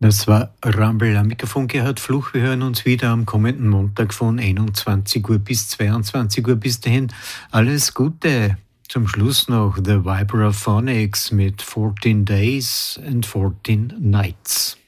Das war Rumble am Mikrofon, Gerhard Fluch. Wir hören uns wieder am kommenden Montag von 21 Uhr bis 22 Uhr. Bis dahin alles Gute. Zum Schluss noch The Vibraphonics mit 14 Days and 14 Nights.